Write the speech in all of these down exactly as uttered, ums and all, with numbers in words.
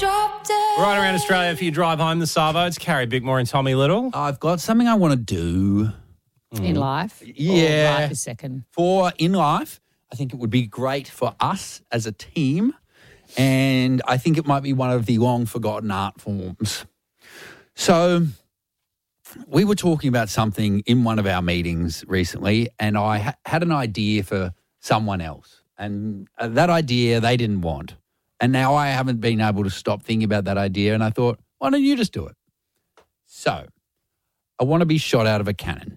drop dead. Right around Australia for your drive home, the Savo. It's Carrie Bickmore and Tommy Little. I've got something I want to do. In life? Yeah. Or right this second? For in life, I think it would be great for us as a team, and I think it might be one of the long-forgotten art forms. So we were talking about something in one of our meetings recently, and I ha- had an idea for someone else, and uh, that idea they didn't want. And now I haven't been able to stop thinking about that idea, and I thought, why don't you just do it? So I want to be shot out of a cannon.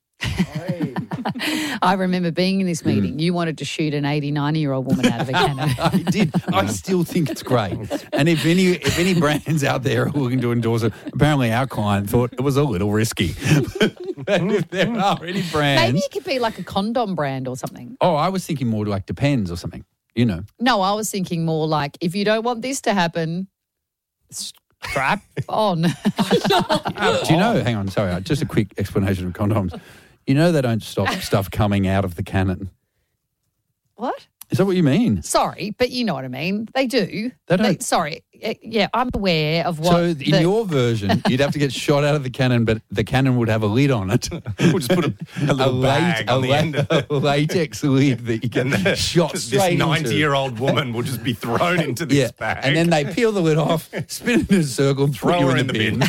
I remember being in this meeting. You wanted to shoot an eighty, ninety-year-old woman out of a cannon. I did. I still think it's great. And if any if any brands out there are looking to endorse it, apparently our client thought it was a little risky. But if there are any brands... Maybe it could be like a condom brand or something. Oh, I was thinking more like Depends or something, you know. No, I was thinking more like, if you don't want this to happen, strap on. Do you know, hang on, sorry, just a quick explanation of condoms. You know they don't stop stuff coming out of the cannon. What? Is that what you mean? Sorry, but you know what I mean. They do. They don't. sorry. Uh, Yeah, I'm aware of what. So in the- your version, you'd have to get shot out of the cannon, but the cannon would have a lid on it. We'll just put a, a little bag a, on the la- end of it. a latex lid that you And get the- shot this straight into. ninety-year-old woman will just be thrown into this Yeah, bag. and then they peel the lid off, spin it in a circle, and throw throw you her in the, bin.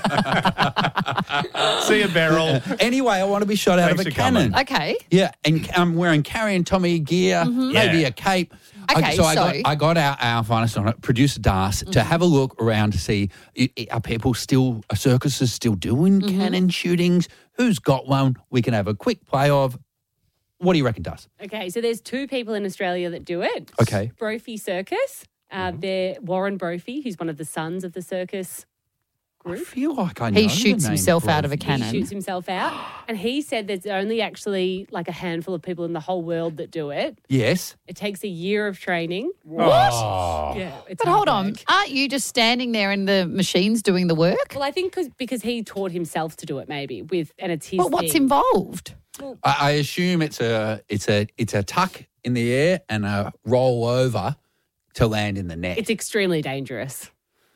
See a barrel. Anyway, I want to be shot out Thanks of a for coming. cannon. Okay. Yeah, and I'm wearing Carrie and Tommy gear, maybe Yeah. a cape. Okay, so I so- got I got our, our finest on it, producer Das, to have a look around to see i- i- are people still, are circuses still doing cannon shootings? Who's got one? We can have a quick play of. What do you reckon, Das? Okay, so there's two people in Australia that do it. Okay. Brophy Circus. Uh, They're Warren Brophy, who's one of the sons of the circus I group. feel like I know He the shoots name himself out of a Brophy. cannon. He shoots himself out. And he said there's only actually like a handful of people in the whole world that do it. Yes. It takes a year of training. What? Yeah, it's But hard hold on, work. aren't you just standing there and the machine's doing the work? Well, I think cause, because he taught himself to do it maybe with, and it's his But what's thing. involved? I, I assume it's a it's a it's a tuck in the air and a roll over to land in the net. It's extremely dangerous.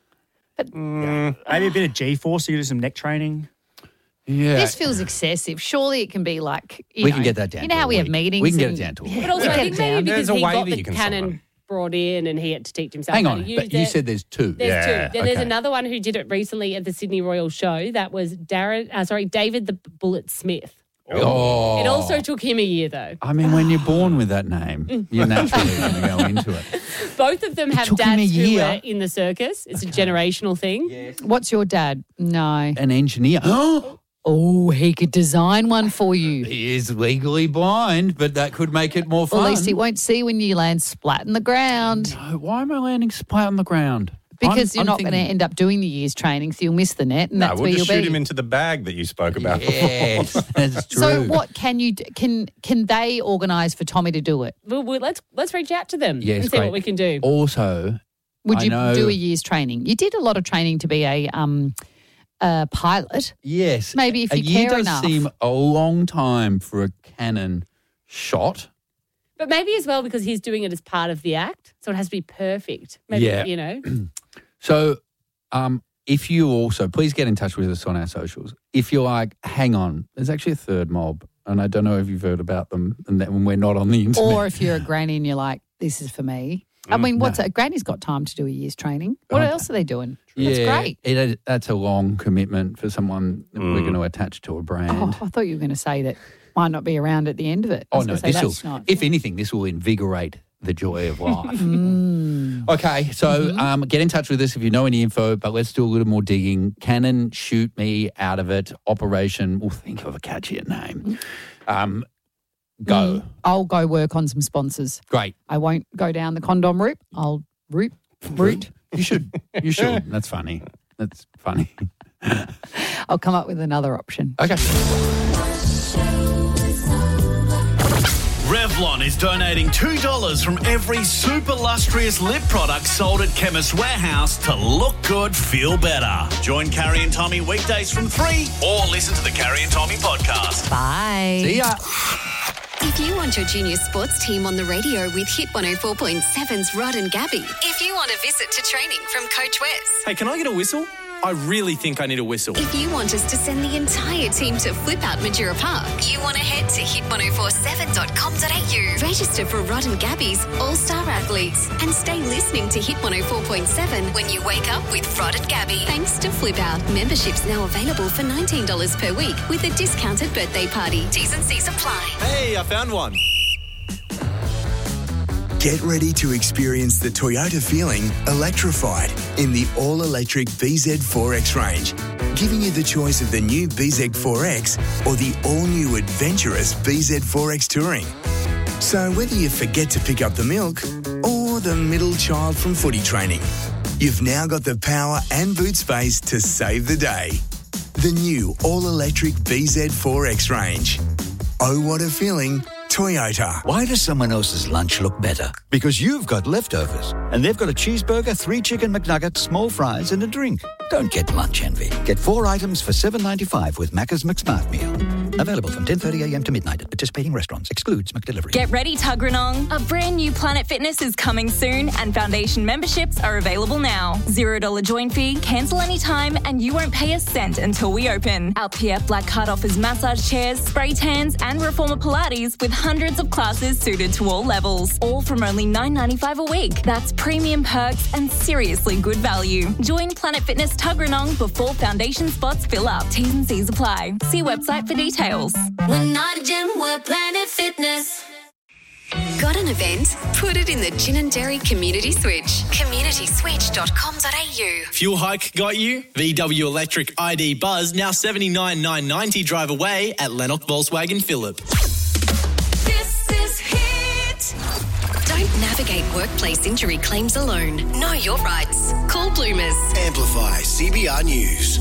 Maybe a bit of G-force, so you do some neck training. yeah. This feels excessive. Surely it can be like, you We know, can get that down You to know how a we have week. meetings. We can get and- it down to a Yeah, week. But also, we I get think it maybe down. because There's a he way got that the you can cannon solve it. brought in and he had to teach himself Hang how to on, use but you it. said there's two. There's Yeah, two. Then there's okay. another one who did it recently at the Sydney Royal Show. That was Darren, uh, sorry, David the Bullet Smith. Oh. It also took him a year though. I mean, when you're born with that name, you're naturally going to go into it. Both of them have took him a dads who year. were in the circus. It's a generational thing. What's your dad? No. An engineer. Oh, Oh, he could design one for you. he is legally blind, but that could make it more Or fun. at least he won't see when you land splat in the ground. No, why am I landing splat on the ground? Because I'm- you're I'm not going to thinking- end up doing the year's training, so you'll miss the net, and No, that's we'll where just you'll shoot be. him into the bag that you spoke about Yes, before. that's true. So what can you d- can can they organise for Tommy to do it? Well, well, let's let's reach out to them Yes, and see great. what we can do. Also, Would I you know- do a year's training? You did a lot of training to be a um a pilot. yes. Maybe if a you year care does enough. seem a long time for a cannon shot. But maybe as well because he's doing it as part of the act, so it has to be perfect. Maybe Yeah. you know. So, um, if you also, please get in touch with us on our socials. If you're like, hang on, there's actually a third mob, and I don't know if you've heard about them, and that when we're not on the internet. Or if you're a granny and you're like, this is for me. I mean, what's a granny's got time to do a year's training? What Okay. else are they doing? That's yeah, great. It, that's a long commitment for someone that we're Mm. going to attach to a brand. Oh, I thought you were going to say that might not be around at the end of it. I Oh, was no, gonna say, this that's will, not. if anything, this will invigorate the joy of life. Mm. Okay, so Mm-hmm. um, get in touch with us if you know any info, but let's do a little more digging. Cannon, shoot me out of it. Operation, we'll think of a catchier name. Um, go. Mm. I'll go work on some sponsors. Great. I won't go down the condom route. I'll route route. You should. You should. That's funny. That's funny. I'll come up with another option. Okay. Revlon is donating two dollars from every super lustrous lip product sold at Chemist Warehouse to look good, feel better. Join Carrie and Tommy weekdays from three or listen to the Carrie and Tommy podcast. Bye. See ya. If you want your junior sports team on the radio with Hit one oh four point seven's Rod and Gabby. If you want a visit to training from Coach Wes. Hey, can I get a whistle? I really think I need a whistle. If you want us to send the entire team to Flip Out Madura Park, you want to head to hit ten forty-seven dot com dot a u. Register for Rod and Gabby's All-Star Athletes and stay listening to Hit one oh four point seven when you wake up with Rod and Gabby. Thanks to Flip Out. Memberships now available for nineteen dollars per week with a discounted birthday party. T's and C's apply. Hey, I found one. Get ready to experience the Toyota feeling electrified in the all-electric B Z four X range, giving you the choice of the new B Z four X or the all-new adventurous B Z four X Touring. So whether you forget to pick up the milk or the middle child from footy training, you've now got the power and boot space to save the day. The new all-electric B Z four X range. Oh, what a feeling. Toyota. Why does someone else's lunch look better? Because you've got leftovers. And they've got a cheeseburger, three chicken McNuggets, small fries and a drink. Don't get lunch envy. Get four items for seven dollars ninety-five with Macca's McSmart Meal. Available from ten thirty a.m. to midnight at participating restaurants. Excludes McDelivery. Get ready, Tuggeranong. A brand new Planet Fitness is coming soon and Foundation memberships are available now. zero dollars join fee, cancel anytime and you won't pay a cent until we open. Our P F Black Card offers massage chairs, spray tans and Reformer Pilates with hundreds of classes suited to all levels. All from only nine dollars ninety-five a week. That's premium perks and seriously good value. Join Planet Fitness Tuggeranong before Foundation spots fill up. T's and C's apply. See website for details. We're not a gym, we're Planet Fitness. Got an event? Put it in the Gin and Dairy Community Switch. community switch dot com dot a u. Fuel hike got you? V W Electric I D Buzz now seventy-nine thousand nine hundred ninety drive away at Lennox Volkswagen Phillip. This is Hit. Don't navigate workplace injury claims alone. Know your rights. Call Bloomers. Amplify C B R News.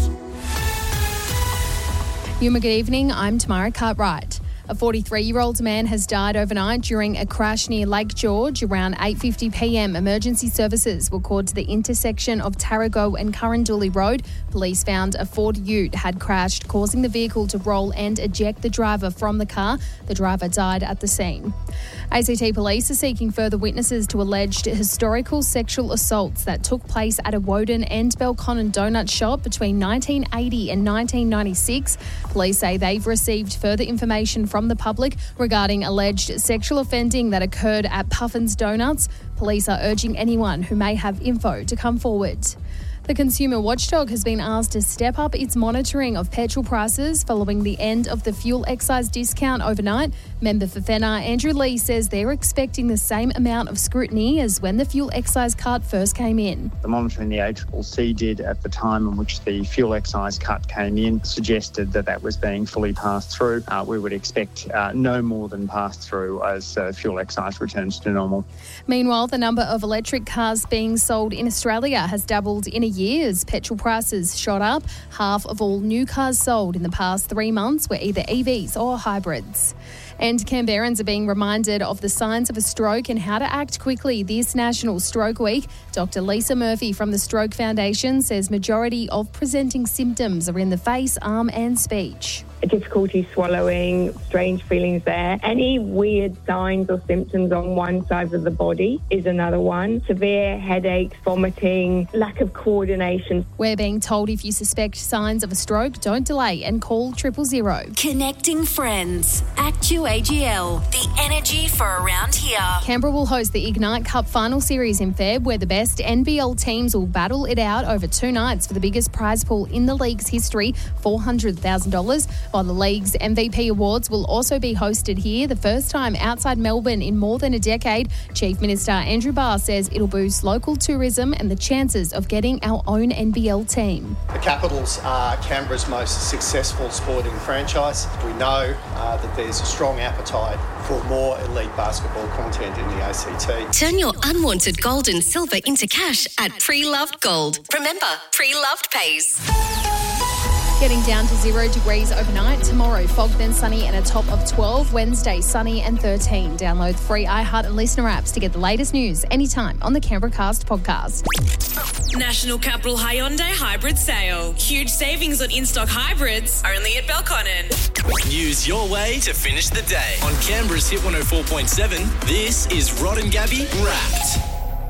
Yuma, good evening. I'm Tamara Cartwright. A forty-three-year-old man has died overnight during a crash near Lake George. Around eight fifty p.m, emergency services were called to the intersection of Tarago and Currandully Road. Police found a Ford Ute had crashed, causing the vehicle to roll and eject the driver from the car. The driver died at the scene. A C T Police are seeking further witnesses to alleged historical sexual assaults that took place at a Woden and Belconnen donut shop between nineteen eighty and nineteen ninety-six. Police say they've received further information from the public regarding alleged sexual offending that occurred at Puffin's Donuts. Police are urging anyone who may have info to come forward. The Consumer Watchdog has been asked to step up its monitoring of petrol prices following the end of the fuel excise discount overnight. Member for Fenner, Andrew Lee, says they're expecting the same amount of scrutiny as when the fuel excise cut first came in. The monitoring the A C C C did at the time in which the fuel excise cut came in suggested that that was being fully passed through. Uh, we would expect uh, no more than passed through as uh, fuel excise returns to normal. Meanwhile, the number of electric cars being sold in Australia has doubled in a year as petrol prices shot up. Half of all new cars sold in the past three months were either E Vs or hybrids. And Canberrans are being reminded of the signs of a stroke and how to act quickly this National Stroke Week. Doctor Lisa Murphy from the Stroke Foundation says majority of presenting symptoms are in the face, arm and speech. Difficulty swallowing, strange feelings there. Any weird signs or symptoms on one side of the body is another one. Severe headaches, vomiting, lack of coordination. We're being told if you suspect signs of a stroke, don't delay and call triple zero. Connecting friends. Actu A G L. The energy for around here. Canberra will host the Ignite Cup final series in Feb, where the best N B L teams will battle it out over two nights for the biggest prize pool in the league's history, four hundred thousand dollars. While the league's M V P awards will also be hosted here, the first time outside Melbourne in more than a decade. Chief Minister Andrew Barr says it'll boost local tourism and the chances of getting our own N B L team. The Capitals are Canberra's most successful sporting franchise. We know uh, that there's a strong appetite for more elite basketball content in the A C T. Turn your unwanted gold and silver into cash at Pre-Loved Gold. Remember, Pre-Loved pays. Getting down to zero degrees overnight. Tomorrow, fog then sunny and a top of twelve. Wednesday, sunny and thirteen. Download free iHeart and Listener apps to get the latest news anytime on the Canberra Cast podcast. National Capital Hyundai Hybrid Sale. Huge savings on in-stock hybrids, only at Belconnen. Use your way to finish the day. On Canberra's Hit one oh four point seven, this is Rod and Gabby Wrapped.